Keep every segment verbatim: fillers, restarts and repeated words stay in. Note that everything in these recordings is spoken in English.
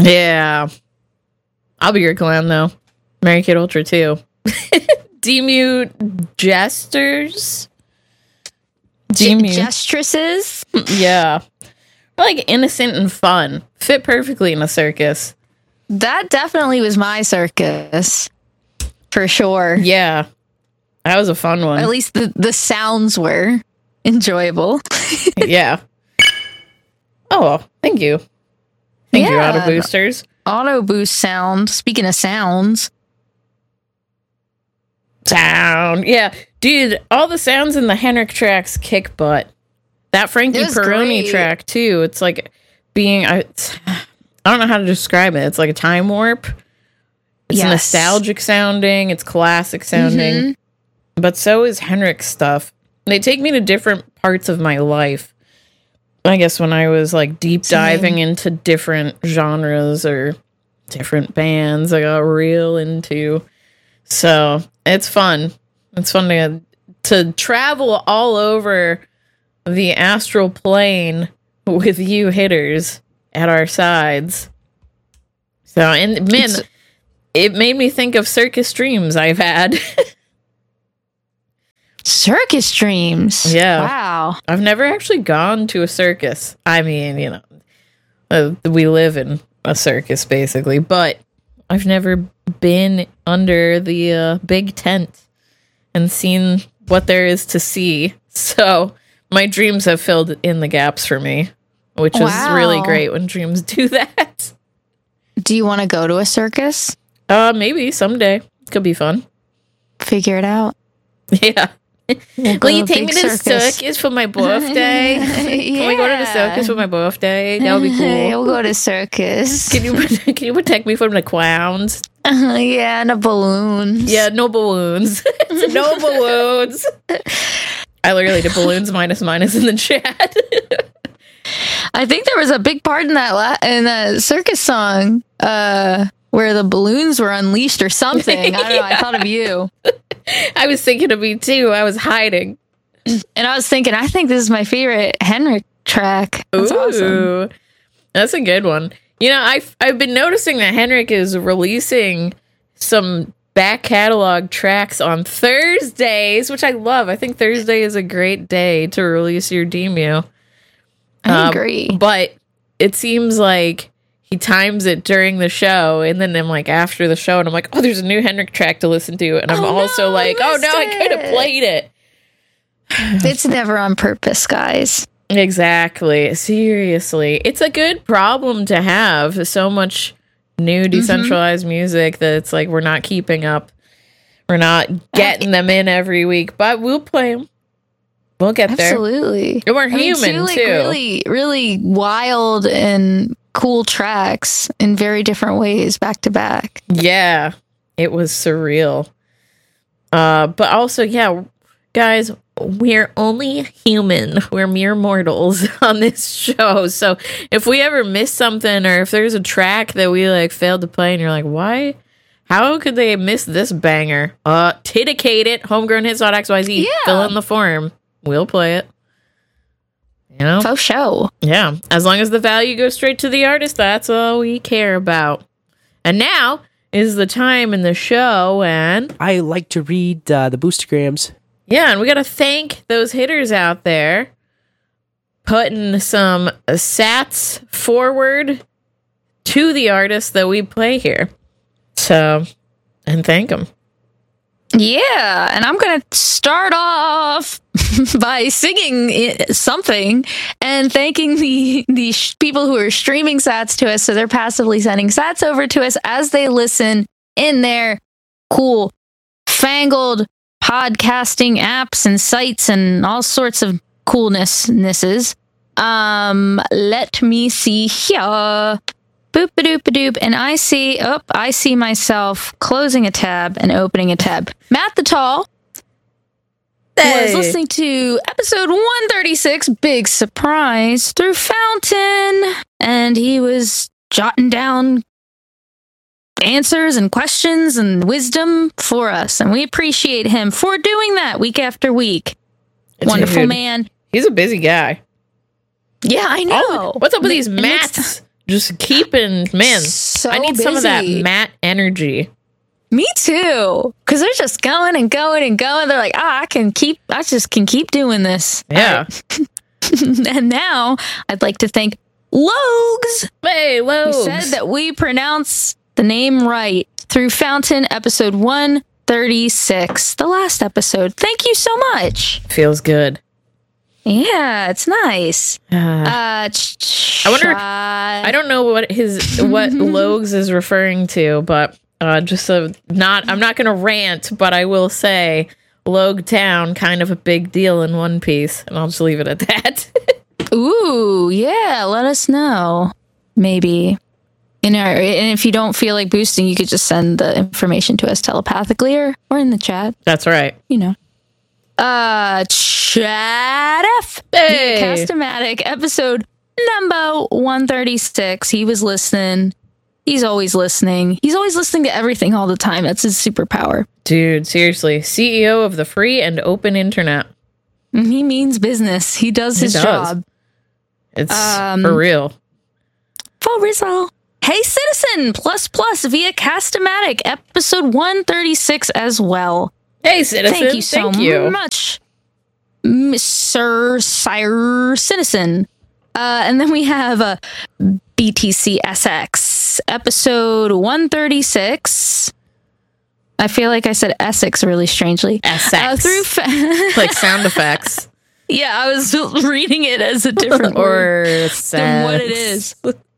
Yeah. I'll be your clown, though. Mary Kate Ultra, too. Demute jesters? Demute. Gestresses? Yeah. Like innocent and fun. Fit perfectly in a circus. That definitely was my circus. For sure. Yeah. That was a fun one. At least the, the sounds were enjoyable. Yeah. Oh, thank you. Thank yeah. you, Auto Boosters. Auto Boost sound. Speaking of sounds. Sound. Yeah. Dude, all the sounds in the Henrik tracks kick butt. That Frankie Peroni track, too. It's like being... I, I don't know how to describe it. It's like a time warp. It's yes. nostalgic sounding. It's classic sounding. Mm-hmm. But so is Henrik's stuff. They take me to different parts of my life. I guess when I was like deep diving Same. into different genres or different bands, I got real into. So it's fun. It's fun to, to travel all over the astral plane with you hitters at our sides. So, and man, it's, it made me think of circus dreams I've had. Circus dreams? Yeah. Wow. I've never actually gone to a circus. I mean, you know, uh, we live in a circus basically, but I've never been under the uh, big tent and seen what there is to see. So my dreams have filled in the gaps for me, which wow. is really great when dreams do that. Do you want to go to a circus? Uh, maybe someday. Could be fun. Figure it out. Yeah. We'll Will you take me to circus. the circus for my birthday? yeah. Can we go to the circus for my birthday? That would be cool. We'll go to circus. Can you can you protect me from the clowns? Uh, yeah, no balloons. Yeah, no balloons. No balloons. I literally did balloons minus minus in the chat. I think there was a big part in that la- in that circus song uh, where the balloons were unleashed or something. I don't know. Yeah. I thought of you. I was thinking of me too. I was hiding. And I was thinking, I think this is my favorite Henrik track. That's Ooh, awesome. That's a good one. You know, I've, I've been noticing that Henrik is releasing some back catalog tracks on Thursdays, which I love. I think Thursday is a great day to release your demo. I agree. Um, but it seems like he times it during the show, and then I'm like after the show, and I'm like, oh, there's a new Henrik track to listen to, and I'm oh, also no, like, oh no, it. I could have played it. It's never on purpose, guys. Exactly. Seriously, it's a good problem to have. So much new decentralized mm-hmm. music that it's like we're not keeping up. We're not getting them in every week, but we'll play them. We'll get there. Absolutely. And we're human, I mean, two, like, too. Really, really wild and cool tracks in very different ways, back to back. Yeah, it was surreal. Uh, but also, yeah, guys, we're only human. We're mere mortals on this show. So if we ever miss something, or if there's a track that we like failed to play, and you're like, why? How could they miss this banger? Uh, Tidicate it, homegrown hits dot x y z. Yeah. Fill in the form. We'll play it. You know? Faux show. Yeah. As long as the value goes straight to the artist, that's all we care about. And now is the time in the show, and I like to read uh, the boostergrams. Yeah, and we got to thank those hitters out there putting some sats forward to the artists that we play here. So, and thank them. Yeah, and I'm going to start off by singing something and thanking the, the sh- people who are streaming sats to us. So they're passively sending sats over to us as they listen in their cool, fangled podcasting apps and sites and all sorts of coolnessnesses. Um, let me see here. Boop-a-doop-a-doop. And I see, oh, I see myself closing a tab and opening a tab. Matt the Tall hey. was listening to episode one thirty-six, Big Surprise, through Fountain. And he was jotting down answers and questions and wisdom for us. And we appreciate him for doing that week after week. Dude, Wonderful man. He's a busy guy. Yeah, I know. Oh, what's up with these Matts just keeping, man, So I need some of that busy. Matt energy. Me too. Because they're just going and going and going. They're like, ah, I can keep, I just can keep doing this. Yeah. And now I'd like to thank Logs, Hey, who Logs. said that we pronounce the name right through Fountain episode one thirty-six, the last episode. Thank you so much. Feels good. Yeah, it's nice. Uh, Uh, ch- I wonder- ch- I don't know what his what Logs is referring to, but uh, just so not, I'm not going to rant, but I will say Logue Town, kind of a big deal in One Piece, and I'll just leave it at that. Ooh, yeah, let us know. Maybe. In our, and if you don't feel like boosting, you could just send the information to us telepathically or, or in the chat, That's right. you know. Uh, Chat F. Hey. Castomatic, episode number one thirty-six. He was listening. He's always listening. He's always listening to everything all the time. That's his superpower. Dude, seriously, C E O of the free and open internet. And he means business. He does He his does. job. It's Um, for real. For Rizzo. Hey Citizen plus plus via Castomatic, episode one thirty-six as well. Hey, citizen. Thank you so Thank you. much, Mister Sire Citizen. Uh, and then we have uh, B T C S X, episode one thirty-six. I feel like I said Essex really strangely. Essex. Uh, through fa- Like sound effects. yeah, I was reading it as a different word Or than what it is.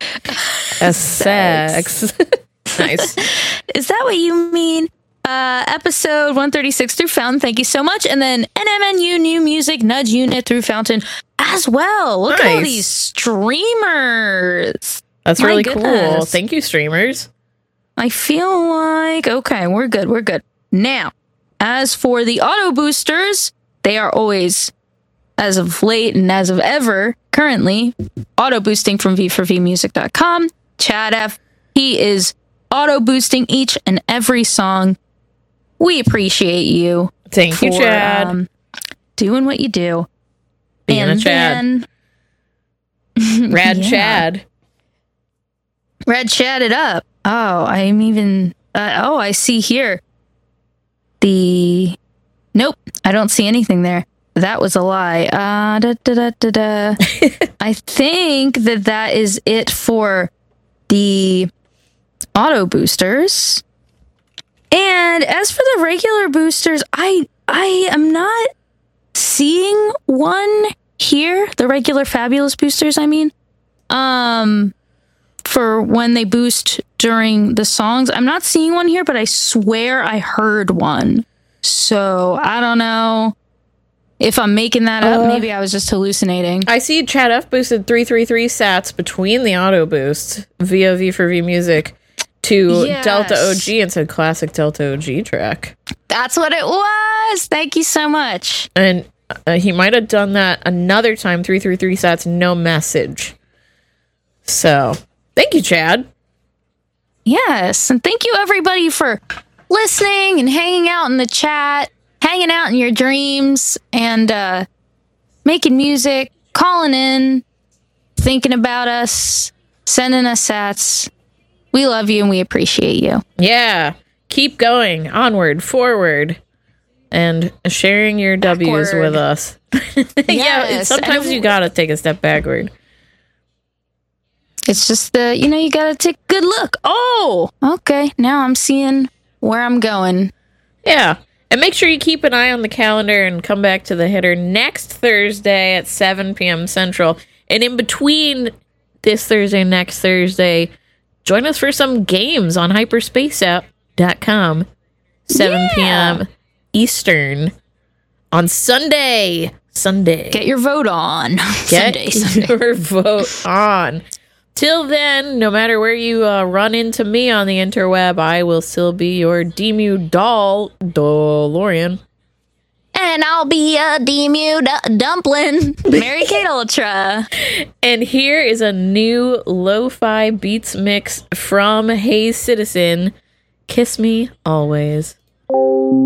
A sex. Nice. Is that what you mean? Uh, episode one thirty-six through Fountain, thank you so much. And then N M N U New Music Nudge Unit through Fountain as well. Look at all Nice. these streamers. That's My really cool. goodness. Thank you, streamers. I feel like, okay, we're good, we're good. Now, as for the auto boosters, they are always, as of late and as of ever, currently, auto boosting from v four v music dot com. Chad F, he is auto boosting each and every song. We appreciate you. Thank you, for, Chad. um, doing what you do. Being a Chad. then- Rad yeah. Chad. Red chat it up. Oh, I'm even. Uh, oh, I see here. The. Nope, I don't see anything there. That was a lie. Uh, da, da, da, da, da. I think that that is it for the auto boosters. And as for the regular boosters, I I am not seeing one here. The regular fabulous boosters, I mean. Um. For when they boost during the songs. I'm not seeing one here, but I swear I heard one. So I don't know if I'm making that up. Uh, Maybe I was just hallucinating. I see Chad F boosted three three three sats between the auto boosts via V four V Music to Yes. Delta O G and said classic Delta O G track. That's what it was. Thank you so much. And uh, he might have done that another time, three three three sats, no message. So, thank you, Chad. Yes. And thank you, everybody, for listening and hanging out in the chat, hanging out in your dreams, and uh, making music, calling in, thinking about us, sending us sats. We love you and we appreciate you. Yeah. Keep going, onward, forward, and sharing your W's Backward. with us. Yeah, Yes, sometimes and- you gotta take a step backward. It's just the, you know, you got to take a good look. Oh, okay. Now I'm seeing where I'm going. Yeah. And make sure you keep an eye on the calendar and come back to the hitter next Thursday at seven p.m. Central. And in between this Thursday and next Thursday, join us for some games on hyperspace app dot com, seven p.m. Eastern on Sunday. Sunday. Get your vote on. Get Sunday, Sunday. your vote on. Till then, no matter where you uh, run into me on the interweb, I will still be your Demu doll, DeLorean. And I'll be a Demu d- dumpling. Mary Kate Ultra. And here is a new lo-fi beats mix from Hey Citizen. Kiss Me Always.